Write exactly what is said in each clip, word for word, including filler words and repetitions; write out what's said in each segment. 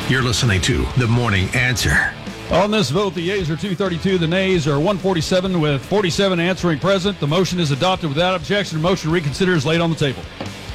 You're listening to The Morning Answer. On this vote, the yeas are two thirty-two, the nays are one forty-seven, with forty-seven answering present. The motion is adopted without objection. Motion to reconsider is laid on the table.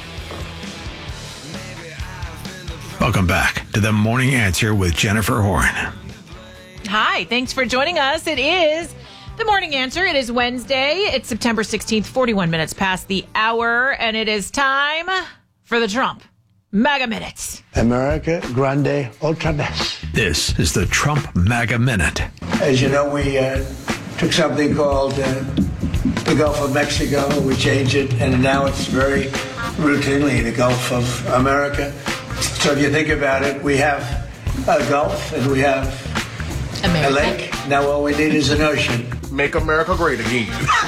Welcome back to The Morning Answer with Jennifer Horn. Hi, thanks for joining us. It is The Morning Answer. It is Wednesday. It's September sixteenth, forty-one minutes past the hour, and it is time for the Trump MAGA Minutes. America Grande Ultra Vires. This is the Trump MAGA Minute. As you know, we uh, took something called uh, the Gulf of Mexico. We changed it, and now it's very routinely the Gulf of America. So if you think about it, we have a Gulf and we have America. A lake. Now all we need is an ocean. Make America great again.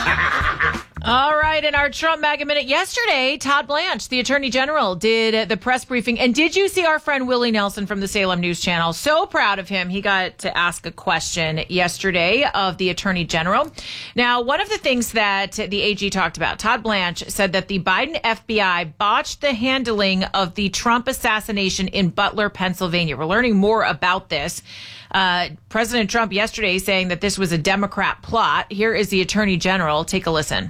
All right, in our Trump MAGA Minute yesterday, Todd Blanche, the Attorney General, did the press briefing. And did you see our friend Willie Nelson from the Salem News Channel? So proud of him. He got to ask a question yesterday of the Attorney General. Now, one of the things that the A G talked about, Todd Blanche said that the Biden F B I botched the handling of the Trump assassination in Butler, Pennsylvania. We're learning more about this. Uh, President Trump yesterday saying that this was a Democrat plot. Here is the Attorney General. Take a listen.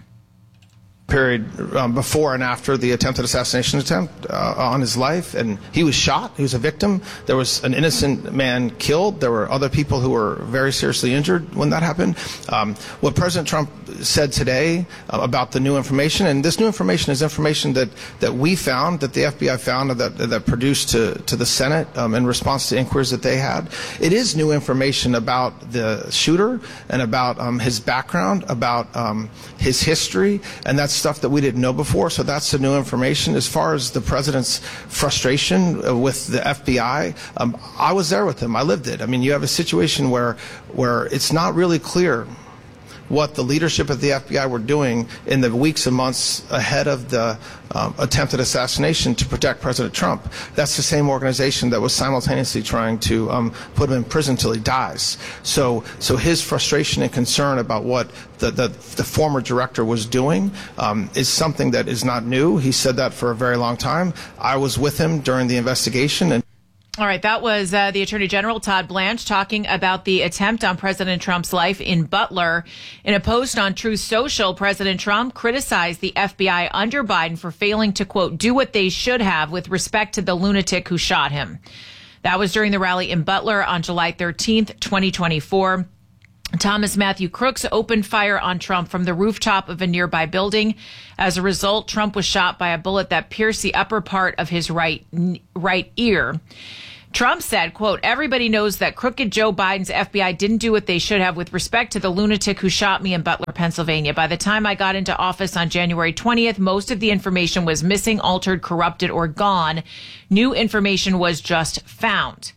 Period um, before and after the attempted assassination attempt uh, on his life, and he was shot. He was a victim. There was an innocent man killed. There were other people who were very seriously injured when that happened. Um, what President Trump said today uh, about the new information, and this new information is information that that we found, that the F B I found, that that produced to to the Senate um, in response to inquiries that they had. It is new information about the shooter and about um, his background, about um, his history, and that's stuff that we didn't know before, so that's the new information. As far as the president's frustration with the F B I, um, I was there with him. I lived it. I mean, you have a situation where where it's not really clear what the leadership of the F B I were doing in the weeks and months ahead of the um, attempted assassination to protect President Trump. That's the same organization that was simultaneously trying to um, put him in prison till he dies. So, so his frustration and concern about what the, the, the former director was doing um, is something that is not new. He said that for a very long time. I was with him during the investigation, and all right, that was uh, the Attorney General, Todd Blanche, talking about the attempt on President Trump's life in Butler. In a post on Truth Social, President Trump criticized the F B I under Biden for failing to, quote, do what they should have with respect to the lunatic who shot him. That was during the rally in Butler on July thirteenth, twenty twenty-four. Thomas Matthew Crooks opened fire on Trump from the rooftop of a nearby building. As a result, Trump was shot by a bullet that pierced the upper part of his right right ear. Trump said, quote, everybody knows that crooked Joe Biden's F B I didn't do what they should have with respect to the lunatic who shot me in Butler, Pennsylvania. By the time I got into office on January twentieth, most of the information was missing, altered, corrupted, or gone. New information was just found.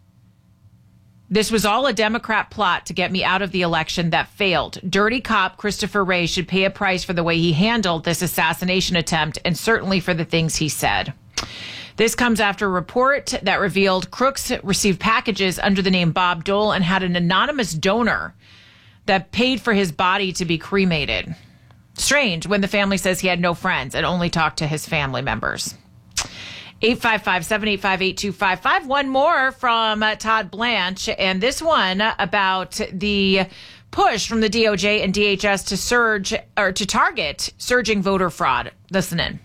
This was all a Democrat plot to get me out of the election that failed. Dirty cop Christopher Wray should pay a price for the way he handled this assassination attempt, and certainly for the things he said. This comes after a report that revealed Crooks received packages under the name Bob Dole and had an anonymous donor that paid for his body to be cremated. Strange when the family says he had no friends and only talked to his family members. eight five five, seven eight five, eight two five five. One more from uh, Todd Blanche, and this one about the push from the D O J and D H S to surge or to target surging voter fraud. Listen in.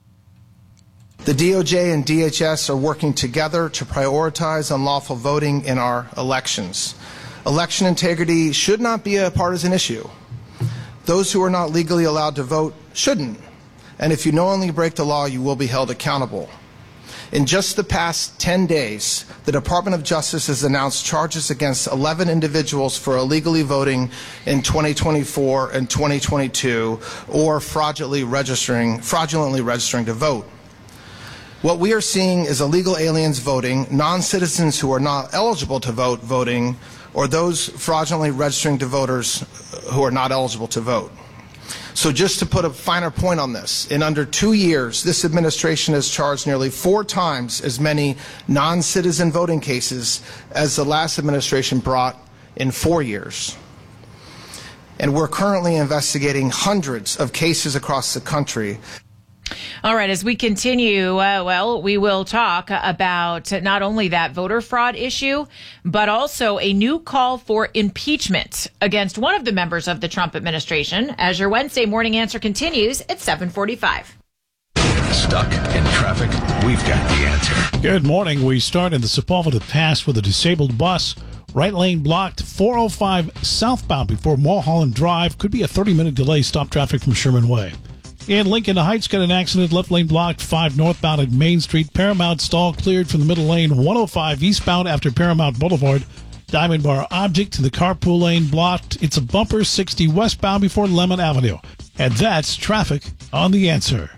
The D O J and D H S are working together to prioritize unlawful voting in our elections. Election integrity should not be a partisan issue. Those who are not legally allowed to vote shouldn't. And if you knowingly break the law, you will be held accountable. In just the past ten days, the Department of Justice has announced charges against eleven individuals for illegally voting in twenty twenty-four and twenty twenty-two or fraudulently registering, fraudulently registering to vote. What we are seeing is illegal aliens voting, non-citizens who are not eligible to vote voting, or those fraudulently registering to voters who are not eligible to vote. So just to put a finer point on this, in under two years, this administration has charged nearly four times as many non-citizen voting cases as the last administration brought in four years. And we're currently investigating hundreds of cases across the country. All right, as we continue, uh, well, we will talk about not only that voter fraud issue, but also a new call for impeachment against one of the members of the Trump administration as your Wednesday morning answer continues at seven forty-five. Stuck in traffic? We've got the answer. Good morning. We start in the Sepulveda Pass with a disabled bus. Right lane blocked, four oh five southbound before Mulholland Drive. Could be a thirty-minute delay. Stop traffic from Sherman Way. In Lincoln Heights, got an accident. Left lane blocked, five northbound at Main Street. Paramount stall cleared from the middle lane. one oh five eastbound after Paramount Boulevard. Diamond Bar object in the carpool lane blocked. It's a bumper, sixty westbound before Lemon Avenue. And that's traffic on The Answer.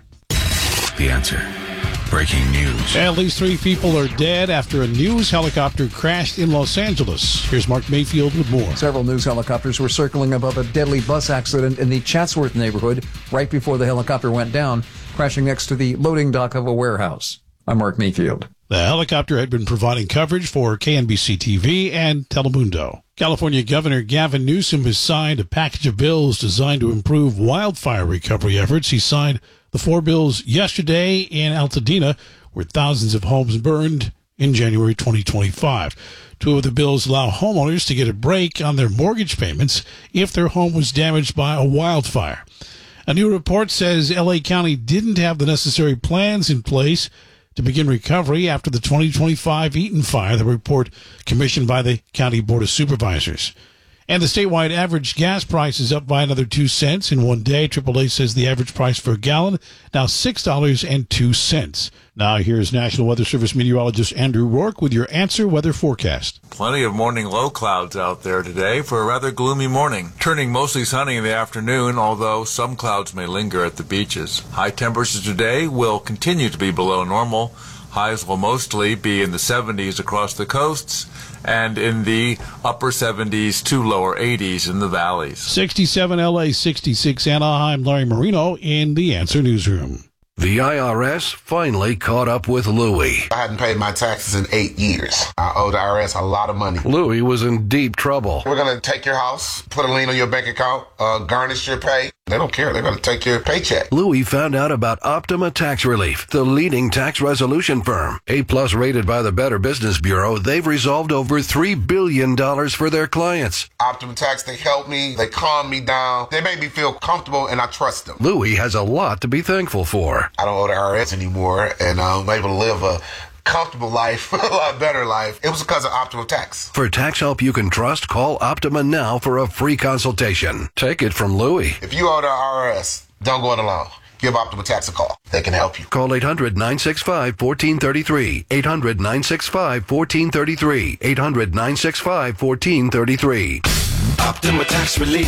The Answer. Breaking news. At least three people are dead after a news helicopter crashed in Los Angeles. Here's Mark Mayfield with more. Several news helicopters were circling above a deadly bus accident in the Chatsworth neighborhood right before the helicopter went down, crashing next to the loading dock of a warehouse. I'm Mark Mayfield. The helicopter had been providing coverage for K N B C T V and Telemundo. California Governor Gavin Newsom has signed a package of bills designed to improve wildfire recovery efforts. He signed the four bills yesterday in Altadena, where thousands of homes burned in January twenty twenty-five. Two of the bills allow homeowners to get a break on their mortgage payments if their home was damaged by a wildfire. A new report says L A County didn't have the necessary plans in place to begin recovery after the twenty twenty-five Eaton fire, the report commissioned by the County Board of Supervisors. And the statewide average gas price is up by another two cents in one day. triple A says the average price for a gallon now six dollars and two cents. Now here's National Weather Service meteorologist Andrew Rourke with your Answer Weather forecast. Plenty of morning low clouds out there today for a rather gloomy morning. Turning mostly sunny in the afternoon, although some clouds may linger at the beaches. High temperatures today will continue to be below normal. Highs will mostly be in the seventies across the coasts and in the upper seventies to lower eighties in the valleys. sixty-seven L A, sixty-six Anaheim. Larry Marino in the Answer Newsroom. The I R S finally caught up with Louie. I hadn't paid my taxes in eight years. I owe the I R S a lot of money. Louie was in deep trouble. We're going to take your house, put a lien on your bank account, uh, garnish your pay. They don't care. They're going to take your paycheck. Louie found out about Optima Tax Relief, the leading tax resolution firm. A-plus rated by the Better Business Bureau, they've resolved over three billion dollars for their clients. Optima Tax, they help me. They calm me down. They make me feel comfortable, and I trust them. Louie has a lot to be thankful for. I don't owe the I R S anymore, and I'm able to live a comfortable life, a lot better life. It was because of Optima Tax. For tax help you can trust, call Optima now for a free consultation. Take it from Louie. If you owe the I R S, don't go it alone. Give Optima Tax a call. They can help you. Call eight hundred, nine six five, one four three three. eight hundred, nine six five, one four three three. eight hundred, nine six five, one four three three. Optima Tax Relief.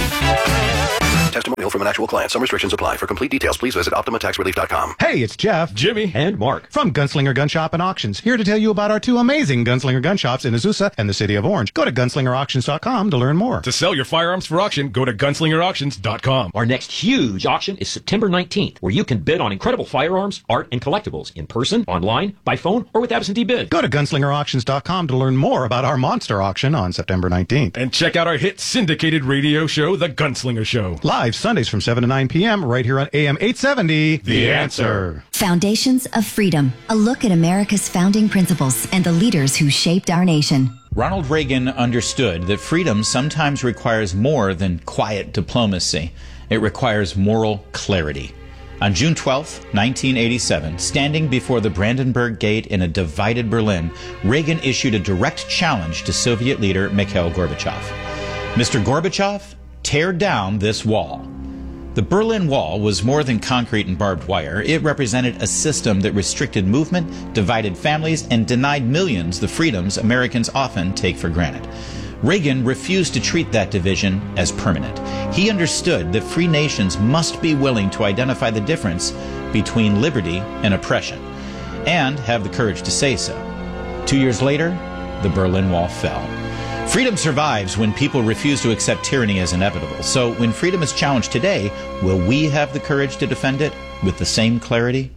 Testimonial from an actual client. Some restrictions apply. For complete details, please visit Optima Tax Relief dot com. Hey, it's Jeff, Jimmy, and Mark from Gunslinger Gun Shop and Auctions, here to tell you about our two amazing Gunslinger gun shops in Azusa and the city of Orange. Go to gunslinger auctions dot com to learn more. To sell your firearms for auction, go to gunslinger auctions dot com. Our next huge auction is September nineteenth, where you can bid on incredible firearms, art, and collectibles in person, online, by phone, or with absentee bid. Go to gunslinger auctions dot com to learn more about our monster auction on September nineteenth. And check out our hit syndicated radio show, The Gunslinger Show. Live Sundays from seven to nine p.m. right here on A M eight seventy. The Answer. Foundations of Freedom. A look at America's founding principles and the leaders who shaped our nation. Ronald Reagan understood that freedom sometimes requires more than quiet diplomacy. It requires moral clarity. On June twelfth, nineteen eighty-seven, standing before the Brandenburg Gate in a divided Berlin, Reagan issued a direct challenge to Soviet leader Mikhail Gorbachev. Mister Gorbachev, tear down this wall. The Berlin Wall was more than concrete and barbed wire. It represented a system that restricted movement, divided families, and denied millions the freedoms Americans often take for granted. Reagan refused to treat that division as permanent. He understood that free nations must be willing to identify the difference between liberty and oppression, and have the courage to say so. Two years later, the Berlin Wall fell. Freedom survives when people refuse to accept tyranny as inevitable. So when freedom is challenged today, will we have the courage to defend it with the same clarity?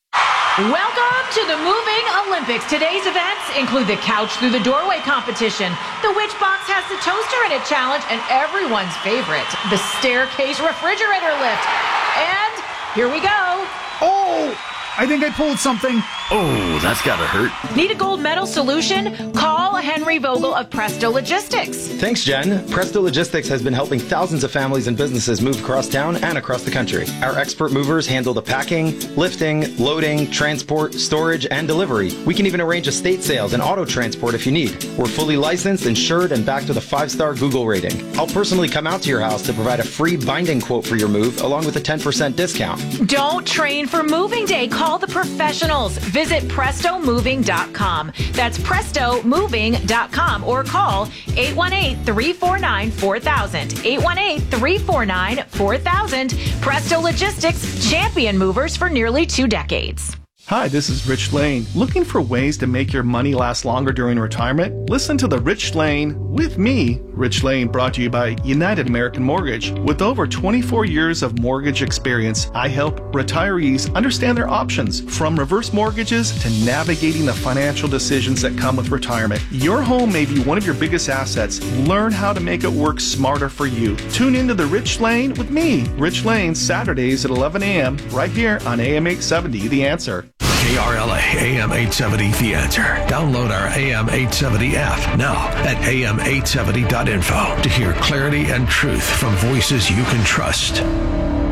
Welcome to the Moving Olympics. Today's events include the Couch Through the Doorway competition, the Which Box Has the Toaster in It challenge, and everyone's favorite, the Staircase Refrigerator Lift. And here we go. Oh! I think I pulled something. Oh, that's gotta hurt. Need a gold medal solution? Call Henry Vogel of Presto Logistics. Thanks, Jen. Presto Logistics has been helping thousands of families and businesses move across town and across the country. Our expert movers handle the packing, lifting, loading, transport, storage, and delivery. We can even arrange estate sales and auto transport if you need. We're fully licensed, insured, and backed with a five-star Google rating. I'll personally come out to your house to provide a free binding quote for your move, along with a ten percent discount. Don't train for moving day. Call the professionals. Visit presto moving dot com. That's presto moving dot com or call eight one eight, three four nine, four thousand. eight one eight, three four nine, four thousand. Presto Logistics, champion movers for nearly two decades. Hi, this is Rich Lane. Looking for ways to make your money last longer during retirement? Listen to The Rich Lane with me, Rich Lane, brought to you by United American Mortgage. With over twenty-four years of mortgage experience, I help retirees understand their options, from reverse mortgages to navigating the financial decisions that come with retirement. Your home may be one of your biggest assets. Learn how to make it work smarter for you. Tune into The Rich Lane with me, Rich Lane, Saturdays at eleven a.m. right here on A M eight seventy, The Answer. K R L A A M eight seventy, The Answer. Download our A M eight seventy app now at A M eight seventy dot info to hear clarity and truth from voices you can trust.